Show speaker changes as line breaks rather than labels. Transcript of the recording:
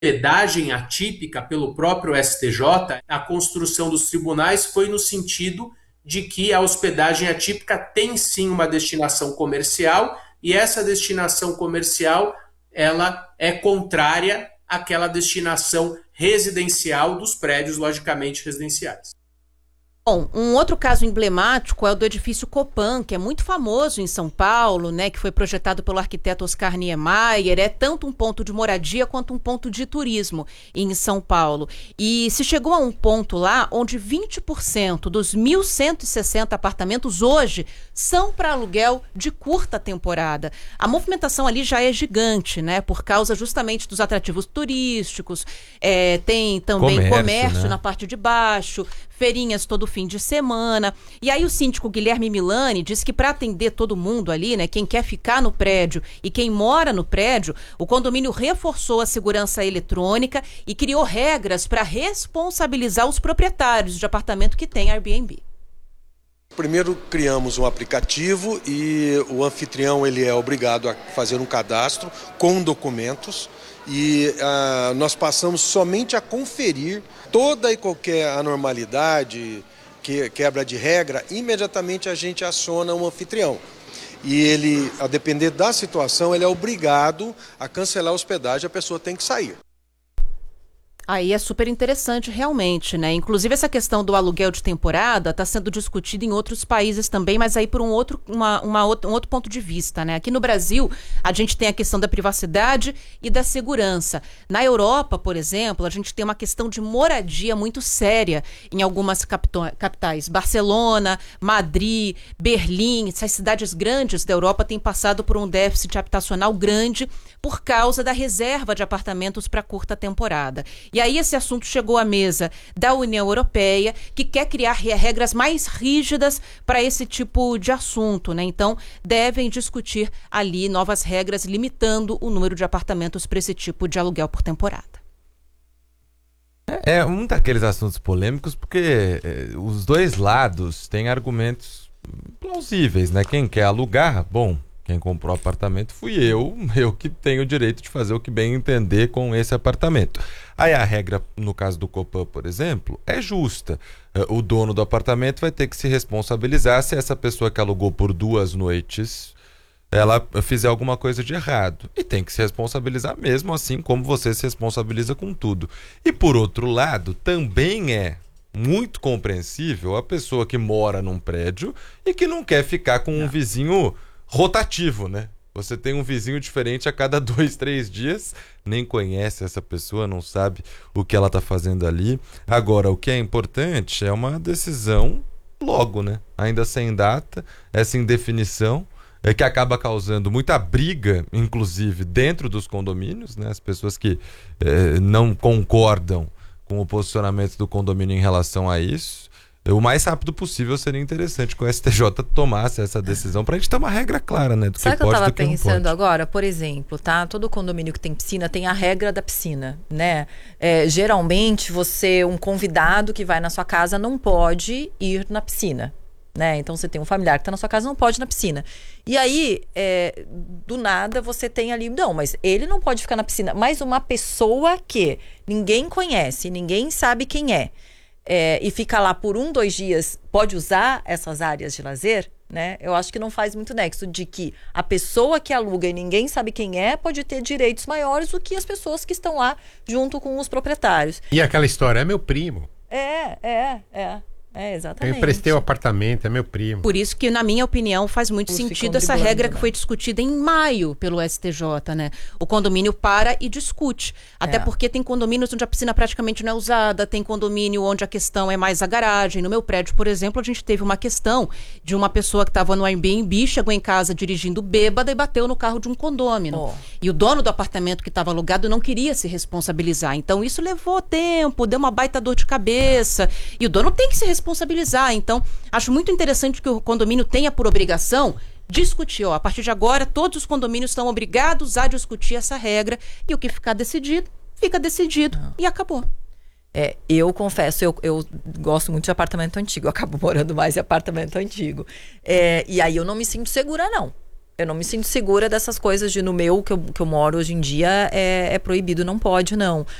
hospedagem atípica pelo próprio STJ, a construção dos tribunais foi no sentido de que a hospedagem atípica tem sim uma destinação comercial e essa destinação comercial ela é contrária àquela destinação residencial dos prédios, logicamente, residenciais.
Bom, um outro caso emblemático é o do edifício Copan, que é muito famoso em São Paulo, né, que foi projetado pelo arquiteto Oscar Niemeyer, é tanto um ponto de moradia quanto um ponto de turismo em São Paulo. E se chegou a um ponto lá onde 20% dos 1.160 apartamentos hoje são para aluguel de curta temporada. A movimentação ali já é gigante, né, por causa justamente dos atrativos turísticos, tem também comércio, né, na parte de baixo, feirinhas todo fim de semana. E aí o síndico Guilherme Milani disse que para atender todo mundo ali, né, quem quer ficar no prédio e quem mora no prédio, o condomínio reforçou a segurança eletrônica e criou regras para responsabilizar os proprietários de apartamento que tem Airbnb.
Primeiro criamos um aplicativo e o anfitrião ele é obrigado a fazer um cadastro com documentos e nós passamos somente a conferir toda e qualquer anormalidade, quebra de regra, imediatamente a gente aciona um anfitrião. E ele, a depender da situação, ele é obrigado a cancelar a hospedagem, a pessoa tem que sair.
Aí é super interessante realmente, né? Inclusive essa questão do aluguel de temporada está sendo discutida em outros países também, mas aí por um outro ponto de vista, né? Aqui no Brasil, a gente tem a questão da privacidade e da segurança. Na Europa, por exemplo, a gente tem uma questão de moradia muito séria em algumas capitais. Barcelona, Madrid, Berlim, essas cidades grandes da Europa têm passado por um déficit habitacional grande por causa da reserva de apartamentos para curta temporada. E aí esse assunto chegou à mesa da União Europeia, que quer criar regras mais rígidas para esse tipo de assunto, né? Então, devem discutir ali novas regras limitando o número de apartamentos para esse tipo de aluguel por temporada.
É um daqueles assuntos polêmicos porque os dois lados têm argumentos plausíveis, né? Quem quer alugar, bom, quem comprou o apartamento fui eu que tenho o direito de fazer o que bem entender com esse apartamento. Aí a regra, no caso do Copan, por exemplo, é justa. O dono do apartamento vai ter que se responsabilizar se essa pessoa que alugou por 2 noites, ela fizer alguma coisa de errado. E tem que se responsabilizar mesmo, assim como você se responsabiliza com tudo. E por outro lado, também é muito compreensível a pessoa que mora num prédio e que não quer ficar com um vizinho rotativo, né? Você tem um vizinho diferente a cada 2, 3 dias, nem conhece essa pessoa, não sabe o que ela está fazendo ali. Agora, o que é importante é uma decisão logo, né? Ainda sem data, essa indefinição, que acaba causando muita briga, inclusive, dentro dos condomínios, né? As pessoas que não concordam com o posicionamento do condomínio em relação a isso. O mais rápido possível seria interessante que o STJ tomasse essa decisão pra gente ter uma regra clara, né? Do
Sabe
que
que eu
pode,
tava
do que não
pensando
pode.
agora? Por exemplo, tá? Todo condomínio que tem piscina tem a regra da piscina, né? Geralmente, um convidado que vai na sua casa não pode ir na piscina, né? Então, você tem um familiar que tá na sua casa, não pode ir na piscina. E aí, do nada, você tem ali... Não, mas ele não pode ficar na piscina. Mas uma pessoa que ninguém conhece, ninguém sabe quem é, e fica lá por 1, 2 dias, pode usar essas áreas de lazer, né? Eu acho que não faz muito nexo de que a pessoa que aluga e ninguém sabe quem é, pode ter direitos maiores do que as pessoas que estão lá junto com os proprietários.
E aquela história, é meu primo.
Exatamente.
Eu emprestei o apartamento, é meu primo.
Por isso que, na minha opinião, faz muito sentido essa regra que foi discutida em maio pelo STJ, né? O condomínio para e discute. Até porque tem condomínios onde a piscina praticamente não é usada, tem condomínio onde a questão é mais a garagem. No meu prédio, por exemplo, a gente teve uma questão de uma pessoa que estava no Airbnb, chegou em casa dirigindo bêbada e bateu no carro de um condômino. E o dono do apartamento que estava alugado não queria se responsabilizar. Então, isso levou tempo, deu uma baita dor de cabeça. E o dono tem que se responsabilizar. Então, acho muito interessante que o condomínio tenha por obrigação discutir. A partir de agora, todos os condomínios estão obrigados a discutir essa regra e o que ficar decidido, fica decidido e acabou.
Eu confesso, eu gosto muito de apartamento antigo, eu acabo morando mais em apartamento antigo. E aí eu não me sinto segura, não. Eu não me sinto segura dessas coisas de no meu, que eu moro hoje em dia, é proibido, não pode, não.